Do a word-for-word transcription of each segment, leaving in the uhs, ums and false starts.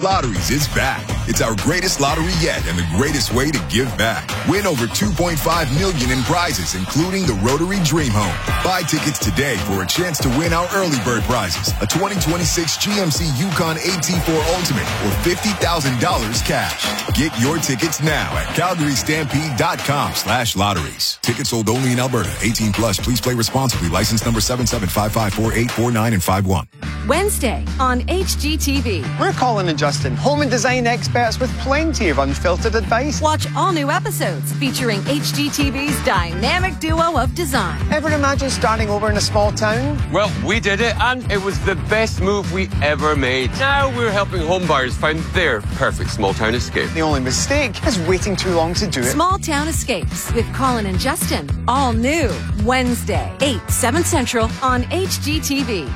Lotteries is back. It's our greatest lottery yet and the greatest way to give back. Win over two point five million dollars in prizes, including the Rotary Dream Home. Buy tickets today for a chance to win our early bird prizes, a twenty twenty-six G M C Yukon A T four Ultimate or fifty thousand dollars cash. Get your tickets now at calgary stampede dot com slash lotteries. Tickets sold only in Alberta. eighteen plus. Please play responsibly. License number seven seven five five four eight four nine and five one. Wednesday on H G T V. We're Colin and Justin, home and design experts with plenty of unfiltered advice. Watch all new episodes featuring H G T V's dynamic duo of design. Ever imagine starting over in a small town? Well, we did it, and it was the best move we ever made. Now we're helping home buyers find their perfect small town escape. The only mistake is waiting too long to do it. Small Town Escapes with Colin and Justin. All new Wednesday, eight, seven Central on H G T V.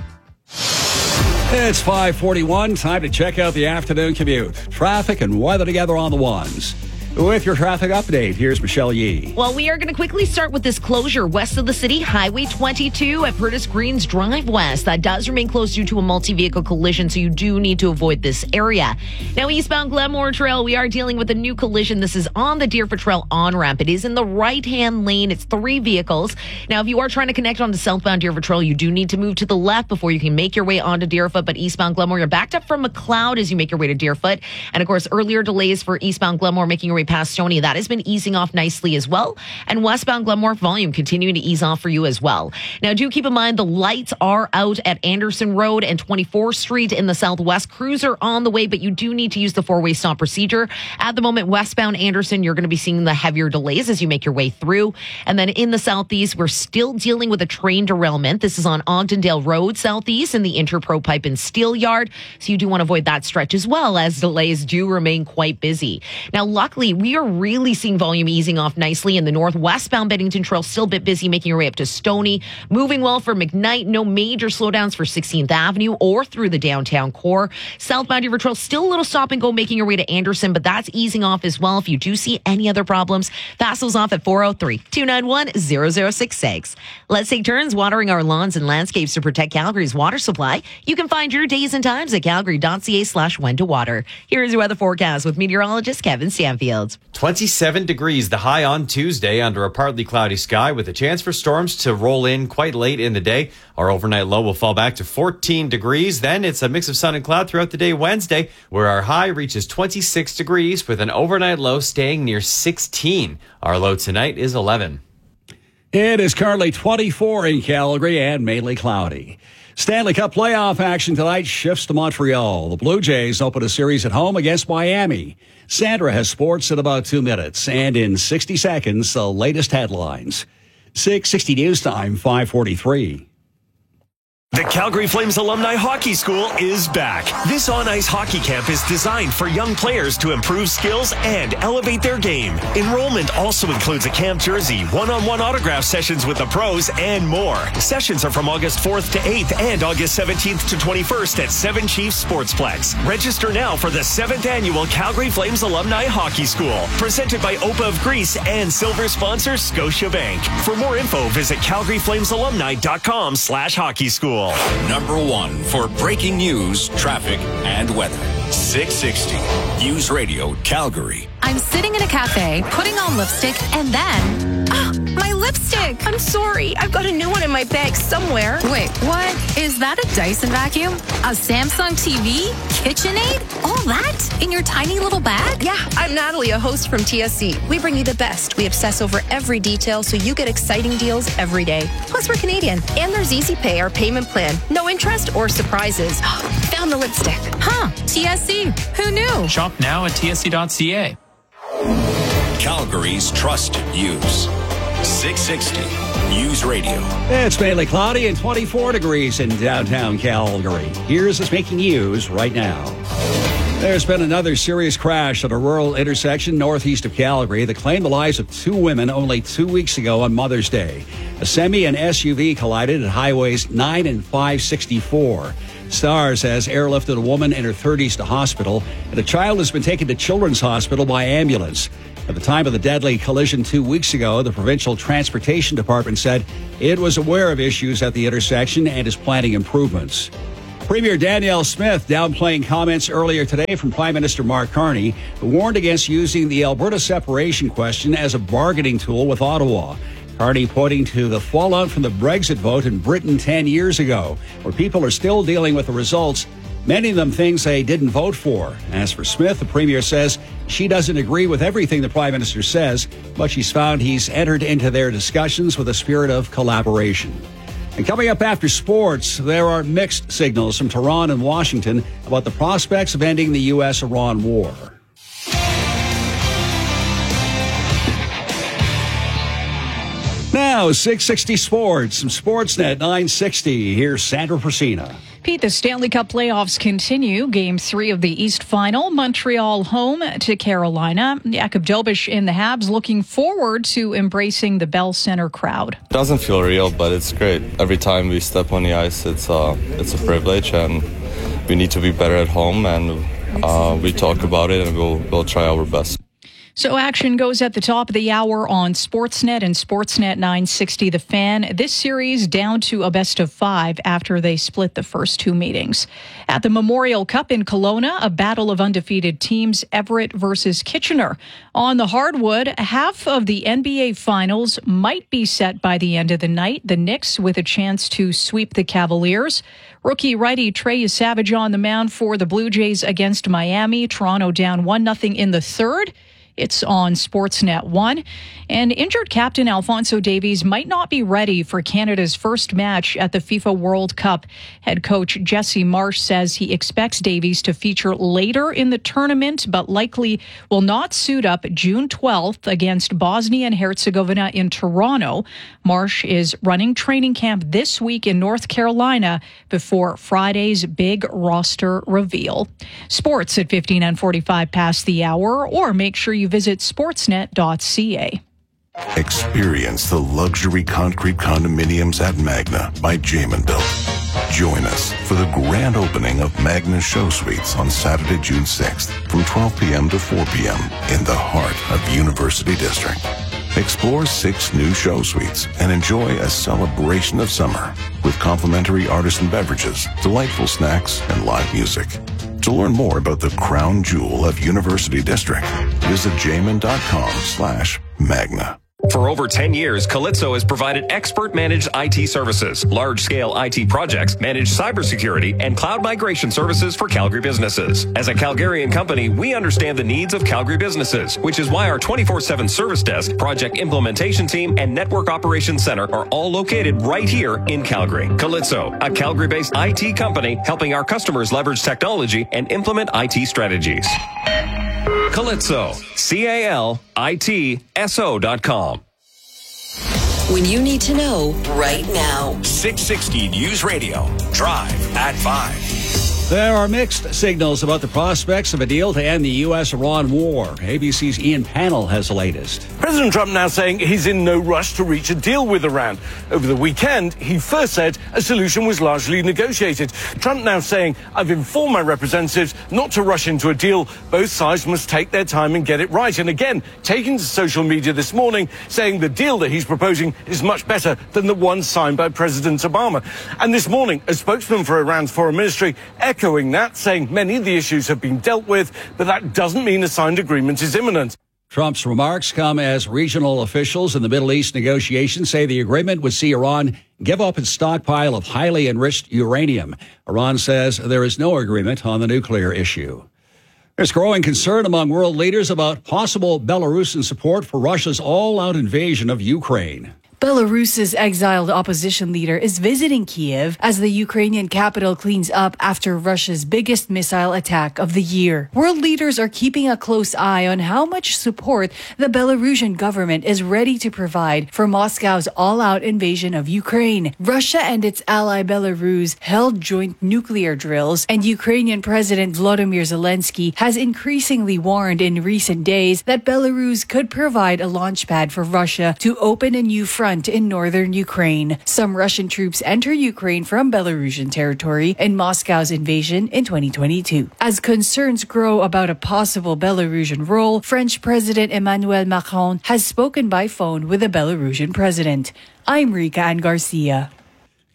It's five forty-one. Time to check out the afternoon commute. Traffic and weather together on the ones. With your traffic update, here's Michelle Yee. Well, we are going to quickly start with this closure west of the city, Highway twenty-two at Curtis Greens Drive West. That does remain closed due to a multi-vehicle collision, so you do need to avoid this area. Now, eastbound Glenmore Trail, we are dealing with a new collision. This is on the Deerfoot Trail on-ramp. It is in the right-hand lane. It's three vehicles. Now, if you are trying to connect onto southbound Deerfoot Trail, you do need to move to the left before you can make your way onto Deerfoot. But eastbound Glenmore, you're backed up from McLeod as you make your way to Deerfoot. And, of course, earlier delays for eastbound Glenmore making your way past Stoney. That has been easing off nicely as well. And westbound Glenmore volume continuing to ease off for you as well. Now, do keep in mind the lights are out at Anderson Road and twenty-fourth Street in the southwest. Crews are on the way, but you do need to use the four-way stop procedure. At the moment, westbound Anderson, you're going to be seeing the heavier delays as you make your way through. And then in the southeast, we're still dealing with a train derailment. This is on Ogdendale Road southeast in the Interpro Pipe and Steel Yard. So you do want to avoid that stretch as well, as delays do remain quite busy. Now, luckily, we are really seeing volume easing off nicely in the northwestbound Bennington Trail, still a bit busy, making your way up to Stoney. Moving well for McKnight. No major slowdowns for sixteenth Avenue or through the downtown core. Southbound River Trail, still a little stop and go, making your way to Anderson, but that's easing off as well. If you do see any other problems, fast those off at four oh three, two nine one, zero zero six six. Let's take turns watering our lawns and landscapes to protect Calgary's water supply. You can find your days and times at calgary.ca slash when to water. Here is your weather forecast with meteorologist Kevin Stanfield. twenty-seven degrees, the high on Tuesday under a partly cloudy sky with a chance for storms to roll in quite late in the day. Our overnight low will fall back to fourteen degrees. Then it's a mix of sun and cloud throughout the day Wednesday, where our high reaches twenty-six degrees with an overnight low staying near sixteen. Our low tonight is eleven. It is currently twenty-four in Calgary and mainly cloudy. Stanley Cup playoff action tonight shifts to Montreal. The Blue Jays open a series at home against Miami. Sandra has sports in about two minutes. And in sixty seconds, the latest headlines. six sixty News Time, five forty-three. The Calgary Flames Alumni Hockey School is back. This on-ice hockey camp is designed for young players to improve skills and elevate their game. Enrollment also includes a camp jersey, one-on-one autograph sessions with the pros, and more. Sessions are from August fourth to eighth and August seventeenth to twenty-first at Seven Chiefs Sportsplex. Register now for the seventh Annual Calgary Flames Alumni Hockey School, presented by O P A of Greece and silver sponsor Scotiabank. For more info, visit calgaryflamesalumni.com slash hockey school. Number one for breaking news, traffic, and weather. six sixty News Radio Calgary. I'm sitting in a cafe, putting on lipstick, and then... Ah, my lipstick! I'm sorry. I've got a new one in my bag somewhere. Wait, what? Is that a Dyson vacuum? A Samsung T V? KitchenAid? All that? In your tiny little bag? Yeah, I'm Natalie, a host from T S C. We bring you the best. We obsess over every detail so you get exciting deals every day. Plus, we're Canadian. And there's Easy Pay, our payment plan. No interest or surprises. Found the lipstick. Huh. T S C. Who knew? Shop now at T S C dot C A. Calgary's trusted news. six sixty News Radio. It's mainly cloudy and twenty-four degrees in downtown Calgary. Here's what's making news right now. There's been another serious crash at a rural intersection northeast of Calgary that claimed the lives of two women only two weeks ago on Mother's Day. A semi and S U V collided at highways nine and five sixty-four. Stars has airlifted a woman in her thirties to hospital, and a child has been taken to Children's Hospital by ambulance. At the time of the deadly collision two weeks ago, the Provincial Transportation Department said it was aware of issues at the intersection and is planning improvements. Premier Danielle Smith downplaying comments earlier today from Prime Minister Mark Carney, who warned against using the Alberta separation question as a bargaining tool with Ottawa. Carney pointing to the fallout from the Brexit vote in Britain ten years ago, where people are still dealing with the results, many of them things they didn't vote for. As for Smith, the Premier says she doesn't agree with everything the Prime Minister says, but she's found he's entered into their discussions with a spirit of collaboration. And coming up after sports, there are mixed signals from Tehran and Washington about the prospects of ending the U S Iran war. Now, six sixty Sports from Sportsnet nine sixty. Here's Sandra Persina. Pete, the Stanley Cup playoffs continue. Game three of the East Final. Montreal home to Carolina. Jakub Dobeš in the Habs looking forward to embracing the Bell Center crowd. It doesn't feel real, but it's great. Every time we step on the ice, it's, uh, it's a privilege, and we need to be better at home, and uh, we talk about it, and we'll, we'll try our best. So action goes at the top of the hour on Sportsnet and Sportsnet nine sixty The Fan. This series down to a best of five after they split the first two meetings. At the Memorial Cup in Kelowna, a battle of undefeated teams, Everett versus Kitchener. On the hardwood, half of the N B A Finals might be set by the end of the night. The Knicks with a chance to sweep the Cavaliers. Rookie righty Trey Savage on the mound for the Blue Jays against Miami. Toronto down one nothing in the third. It's on Sportsnet one. And injured captain Alphonso Davies might not be ready for Canada's first match at the FIFA World Cup. Head coach Jesse Marsh says he expects Davies to feature later in the tournament, but likely will not suit up June twelfth against Bosnia and Herzegovina in Toronto. Marsh is running training camp this week in North Carolina before Friday's big roster reveal. Sports at fifteen and forty-five past the hour, or make sure you visit sportsnet dot c a. Experience the luxury concrete condominiums at Magna by Jamin Built. Join us for the grand opening of Magna Show Suites on Saturday, June sixth from twelve p.m. to four p.m. in the heart of University District. Explore six new show suites and enjoy a celebration of summer with complimentary artisan beverages, delightful snacks, and live music. To learn more about the crown jewel of University District, visit jamin.com slash magna. For over ten years, Calypso has provided expert managed I T services, large-scale I T projects, managed cybersecurity, and cloud migration services for Calgary businesses. As a Calgarian company, we understand the needs of Calgary businesses, which is why our twenty-four seven service desk, project implementation team, and network operations center are all located right here in Calgary. Calypso, a Calgary-based I T company helping our customers leverage technology and implement I T strategies. Calypso, C A L I T S O dot com. When you need to know right now. six sixty News Radio. Drive at five. There are mixed signals about the prospects of a deal to end the U S Iran war. A B C's Ian Pannell has the latest. President Trump now saying he's in no rush to reach a deal with Iran. Over the weekend, he first said a solution was largely negotiated. Trump now saying, I've informed my representatives not to rush into a deal. Both sides must take their time and get it right. And again, taking to social media this morning, saying the deal that he's proposing is much better than the one signed by President Obama. And this morning, a spokesman for Iran's foreign ministry echoing that, saying many of the issues have been dealt with, but that doesn't mean a signed agreement is imminent. Trump's remarks come as regional officials in the Middle East negotiations say the agreement would see Iran give up its stockpile of highly enriched uranium. Iran says there is no agreement on the nuclear issue. There's growing concern among world leaders about possible Belarusian support for Russia's all-out invasion of Ukraine. Belarus's exiled opposition leader is visiting Kiev as the Ukrainian capital cleans up after Russia's biggest missile attack of the year. World leaders are keeping a close eye on how much support the Belarusian government is ready to provide for Moscow's all-out invasion of Ukraine. Russia and its ally Belarus held joint nuclear drills, and Ukrainian President Volodymyr Zelensky has increasingly warned in recent days that Belarus could provide a launchpad for Russia to open a new front in northern Ukraine. Some Russian troops enter Ukraine from Belarusian territory in Moscow's invasion in twenty twenty-two. As concerns grow about a possible Belarusian role, French President Emmanuel Macron has spoken by phone with the Belarusian president. I'm Rika Ann Garcia.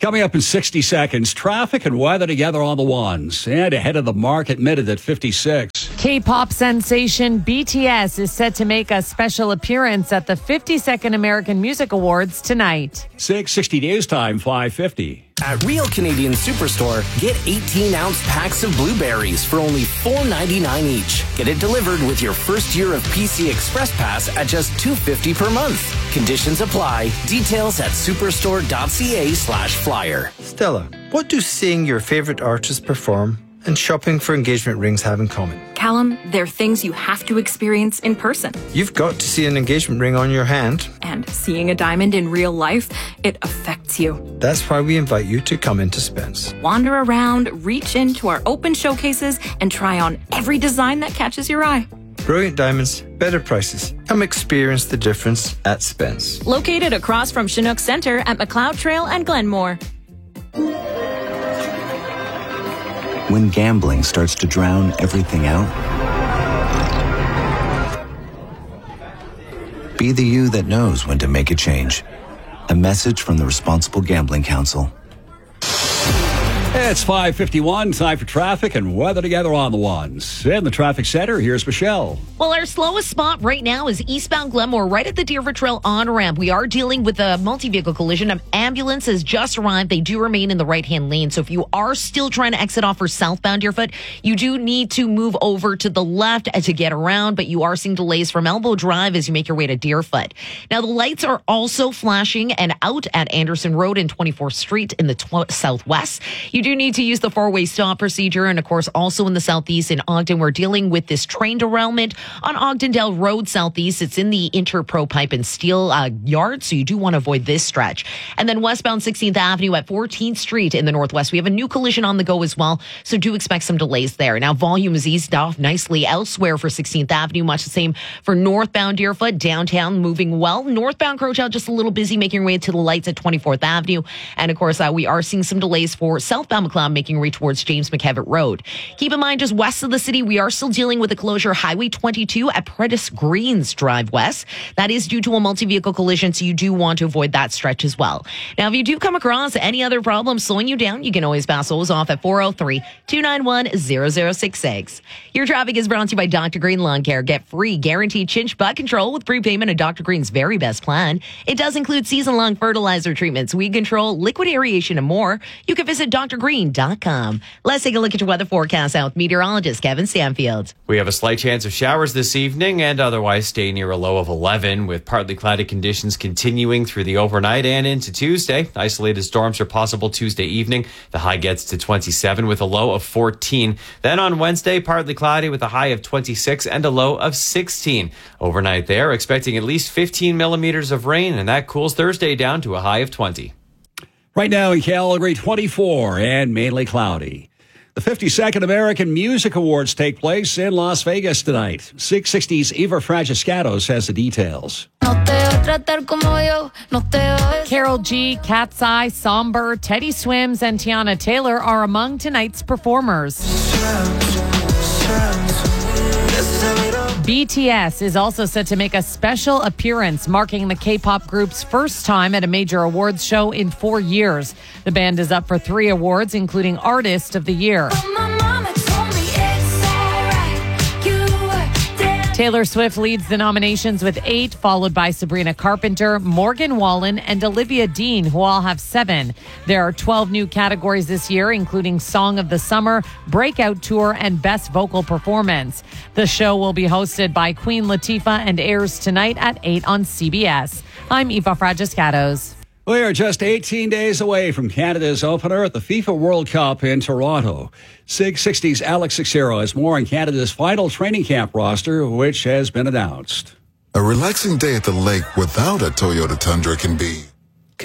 Coming up in sixty seconds, traffic and weather together on the ones. And ahead of the market minute at fifty-six. K-pop sensation B T S is set to make a special appearance at the fifty-second American Music Awards tonight. six sixty News Time, five fifty. At Real Canadian Superstore, get eighteen-ounce packs of blueberries for only four ninety-nine each. Get it delivered with your first year of P C Express Pass at just two fifty per month. Conditions apply. Details at superstore.ca slash flyer. Stella, what do seeing your favorite artists perform and shopping for engagement rings have in common? Callum, they're things you have to experience in person. You've got to see an engagement ring on your hand. And seeing a diamond in real life, it affects you. That's why we invite you to come into Spence. Wander around, reach into our open showcases, and try on every design that catches your eye. Brilliant diamonds, better prices. Come experience the difference at Spence. Located across from Chinook Center at McLeod Trail and Glenmore. When gambling starts to drown everything out, be the you that knows when to make a change. A message from the Responsible Gambling Council. It's five fifty-one, time for traffic and weather together on the ones. In the traffic center, here's Michelle. Well, our slowest spot right now is eastbound Glenmore, right at the Deerfoot Trail on-ramp. We are dealing with a multi-vehicle collision. An ambulance has just arrived. They do remain in the right-hand lane. So if you are still trying to exit off for southbound Deerfoot, you do need to move over to the left to get around, but you are seeing delays from Elbow Drive as you make your way to Deerfoot. Now, the lights are also flashing and out at Anderson Road and twenty-fourth Street in the tw- southwest. You do need to use the four-way stop procedure. And, of course, also in the southeast in Ogden, we're dealing with this train derailment on Ogdendale Road southeast. It's in the Interpro Pipe and Steel uh, yard, so you do want to avoid this stretch. And then westbound sixteenth Avenue at fourteenth Street in the northwest. We have a new collision on the go as well, so do expect some delays there. Now, volume is eased off nicely elsewhere for sixteenth Avenue. Much the same for northbound Deerfoot. Downtown moving well. Northbound Crowchow just a little busy making your way to the lights at twenty-fourth Avenue. And, of course, uh, we are seeing some delays for southbound McLeod making your way towards James McKevitt Road. Keep in mind, just west of the city, we are still dealing with a closure Highway twenty-two at Prentice Greens Drive West. That is due to a multi-vehicle collision, so you do want to avoid that stretch as well. Now, if you do come across any other problems slowing you down, you can always pass those off at four oh three, two nine one, zero zero six six. Your traffic is brought to you by Doctor Green Lawn Care. Get free guaranteed chinch bud control with prepayment of Doctor Green's very best plan. It does include season-long fertilizer treatments, weed control, liquid aeration, and more. You can visit d r green dot com. Let's take a look at your weather forecast out with meteorologist Kevin Stanfield. We have a slight chance of showers this evening and otherwise stay near a low of eleven with partly cloudy conditions continuing through the overnight and into Tuesday. Isolated storms are possible Tuesday evening. The high gets to twenty-seven with a low of fourteen. Then on Wednesday, partly cloudy with a high of twenty-six and a low of sixteen. Overnight there, expecting at least fifteen millimeters of rain, and that cools Thursday down to a high of twenty. Right now in Calgary, twenty-four and mainly cloudy. The fifty-second American Music Awards take place in Las Vegas tonight. six sixty's Eva Fragiscatos has the details. Carol G, Cat's Eye, Somber, Teddy Swims, and Tiana Taylor are among tonight's performers. B T S is also set to make a special appearance, marking the K-pop group's first time at a major awards show in four years. The band is up for three awards, including Artist of the Year. Taylor Swift leads the nominations with eight, followed by Sabrina Carpenter, Morgan Wallen, and Olivia Dean, who all have seven. There are twelve new categories this year, including Song of the Summer, Breakout Tour, and Best Vocal Performance. The show will be hosted by Queen Latifah and airs tonight at eight on C B S. I'm Eva Fragiscatos. We are just eighteen days away from Canada's opener at the FIFA World Cup in Toronto. six sixty's Alex Sixero has more on Canada's final training camp roster, which has been announced. A relaxing day at the lake without a Toyota Tundra can be